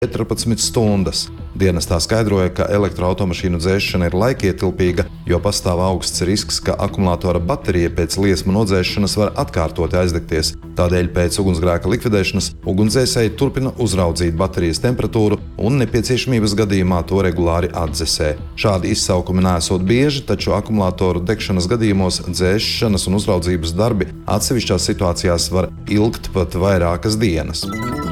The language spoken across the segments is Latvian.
14 stundas. Dienestā skaidroja, ka elektroautomašīnu dzēšana ir laikietilpīga, jo pastāv augsts risks, ka akumulātora baterija pēc liesmu nodzēšanas var atkārtoti aizdegties. Tādēļ pēc ugunsgrēka likvidēšanas ugunsdzēsēji turpina uzraudzīt baterijas temperatūru un nepieciešamības gadījumā to regulāri atdzesē. Šādi izsaukumi neesot bieži, taču akumulātoru degšanas gadījumos dzēšanas un uzraudzības darbi atsevišķās situācijās var ilgt pat vairākas dienas.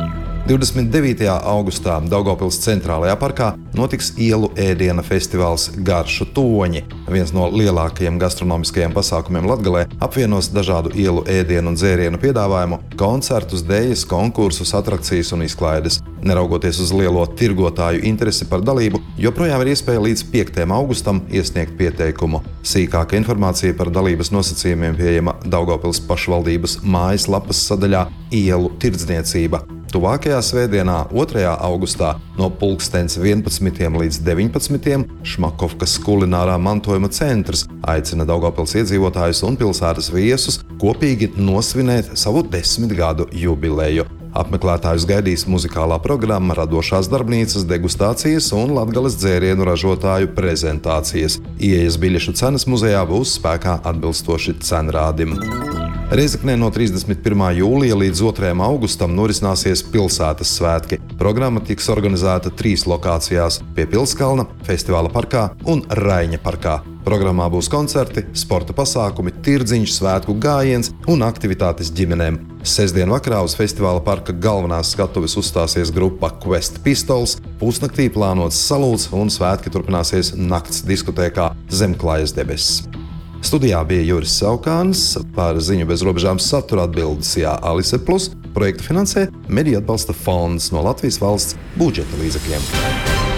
29. augustā Daugavpils centrālajā parkā notiks ielu ēdiena festivāls Garšu toņi. Viens no lielākajiem gastronomiskajiem pasākumiem Latgalē apvienos dažādu ielu ēdienu un dzērienu piedāvājumu, koncertus, dēļas, konkursus, atrakcijas un izklaides. Neraugoties uz lielo tirgotāju interesi par dalību, joprojām ir iespēja līdz 5. augustam iesniegt pieteikumu. Sīkāka informācija par dalības nosacījumiem pieejama Daugavpils pašvaldības mājaslapas sadaļā Ielu tirdzniecība. Tuvākajā svētdienā, 2. augustā, no 11. līdz 19. Šmakovkas kulinārā mantojuma centrs aicina Daugavpils iedzīvotājus un pilsētas viesus kopīgi nosvinēt savu 10 gadu jubileju. Apmeklētājus gaidīs muzikālā programma, radošās darbnīcas, degustācijas un Latgales dzērienu ražotāju prezentācijas. Ieejas biļešu cenas muzejā būs spēkā atbilstoši cenrādim. Reizeknē no 31. jūlija līdz 2. augustam norisināsies pilsētas svētki. Programma tiks organizēta 3 lokācijās – pie Pilskalna, Festivāla parkā un Raiņa parkā. Programmā būs koncerti, sporta pasākumi, tirdziņš, svētku gājiens un aktivitātes ģimenēm. Sestdien vakarā uz Festivāla parka galvenās skatuves uzstāsies grupa Quest Pistols, pusnaktī plānots salūts un svētki turpināsies nakts diskotēkā Zemklājas debesis. Studijā bija Juris Saukāns, par ziņu bez robežām satura atbildes Alise Plus, projektu finansē Mediju atbalsta fonds no Latvijas valsts budžeta līdzekļiem.